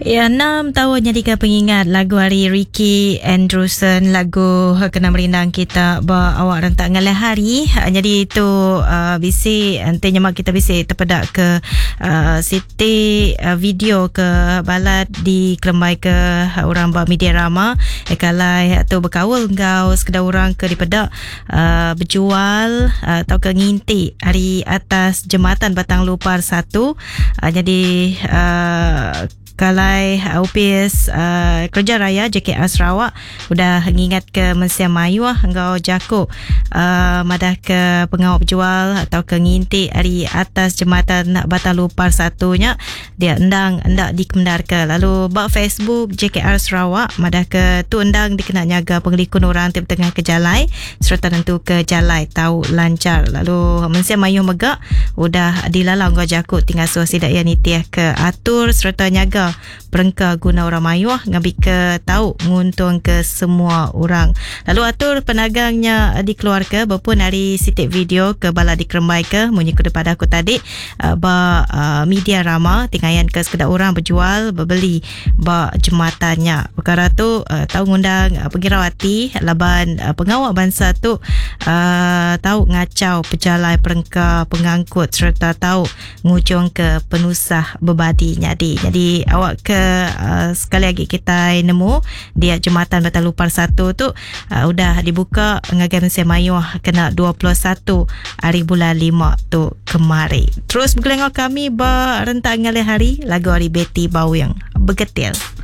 Ya, 6 tahun jadikan pengingat lagu hari Ricky Andrewson, lagu Kena Merindang Kita awak rentak ngalah hari. Jadi itu bisi nantinya mak kita bisi terpedak ke siti video ke balad di kelemai ke orang ba media rama kalai tu berkawal engkau sekedar orang ke dipedak berjual atau ke nginti hari atas jembatan Batang Lupar 1. Jadi kalai UPS Kerja Raya JKR Sarawak udah ngingat ke Mesia Mayu engkau jakuk madah ke pengawal berjual atau ke nginti hari atas jembatan Batang Lupar 1 nya dia endang dikemendar ke lalu bak Facebook JKR Sarawak madah ke tu endang dikena nyaga pengelikun orang tengah ke jalai serta tentu ke jalai tahu lancar lalu Mesia Mayu megak udah dilalang engkau jakuk tinggal suasi dak ya nitiah ke atur serta nyaga perengka guna orang mayuah ngabi ke tahu nguntung ke semua orang lalu atur penagangnya dikeluarkan berpun hari sitik video ke bala dikerembai ke munyi ke daripada aku tadi media rama tinggayan ke sekedar orang berjual berbeli jematannya perkara tu tahu ngundang pengirawati laban pengawal bangsa tu tahu ngacau pejalai perengka pengangkut serta tahu ngujung ke penusah berbadi jadi awak ke sekali lagi kita nemu dia jembatan Batang Lupar 1 tu udah dibuka ngagai Mesia Mayu kena 21 hari bulan 5 tu kemari. Terus bergelengok kami rentak ngalih hari lagu hari Betty Bawang bergetil.